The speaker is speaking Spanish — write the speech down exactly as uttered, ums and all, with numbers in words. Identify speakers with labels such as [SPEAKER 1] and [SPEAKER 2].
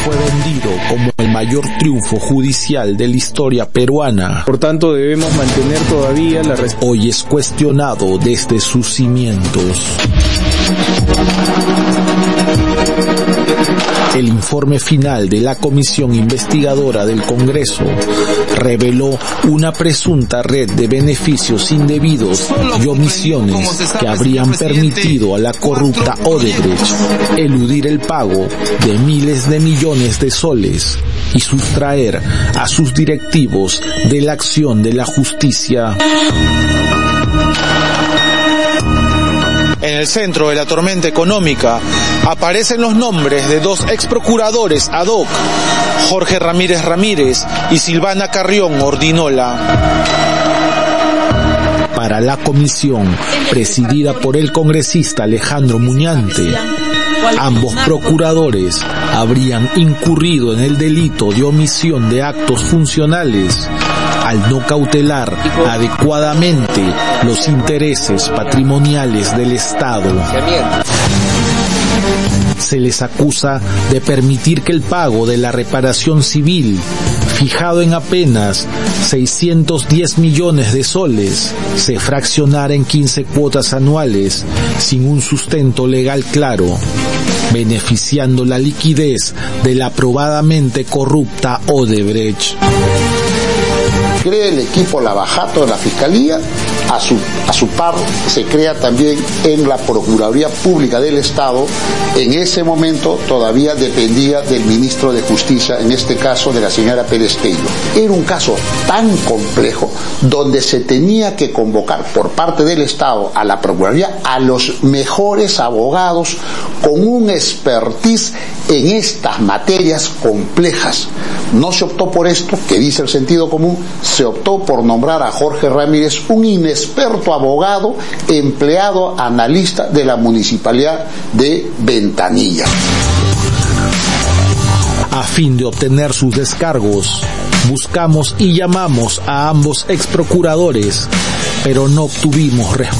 [SPEAKER 1] fue vendido como el mayor triunfo judicial de la historia peruana.
[SPEAKER 2] Por tanto, debemos mantener todavía la res-
[SPEAKER 1] Hoy es cuestionado desde sus cimientos. El informe final de la Comisión Investigadora del Congreso reveló una presunta red de beneficios indebidos y omisiones que habrían permitido a la corrupta Odebrecht eludir el pago de miles de millones de soles y sustraer a sus directivos de la acción de la justicia. En el centro de la tormenta económica aparecen los nombres de dos ex procuradores ad hoc, Jorge Ramírez Ramírez y Silvana Carrión Ordinola. Para la comisión, presidida por el congresista Alejandro Muñante, ambos procuradores habrían incurrido en el delito de omisión de actos funcionales al no cautelar adecuadamente los intereses patrimoniales del Estado. Se les acusa de permitir que el pago de la reparación civil, fijado en apenas seiscientos diez millones de soles, se fraccionara en quince cuotas anuales sin un sustento legal claro, beneficiando la liquidez de la probadamente corrupta Odebrecht.
[SPEAKER 3] Crea el equipo Lavajato de la Fiscalía, a su, a su par se crea también en la Procuraduría Pública del Estado. En ese momento todavía dependía del ministro de Justicia, en este caso de la señora Pérez Peiro. Era un caso tan complejo donde se tenía que convocar por parte del Estado a la Procuraduría a los mejores abogados con un expertise en estas materias complejas. No se optó por esto, que dice el sentido común, se optó por nombrar a Jorge Ramírez, un inexperto abogado, empleado analista de la Municipalidad de Ventanilla.
[SPEAKER 1] A fin de obtener sus descargos, buscamos y llamamos a ambos exprocuradores, pero no obtuvimos respuesta.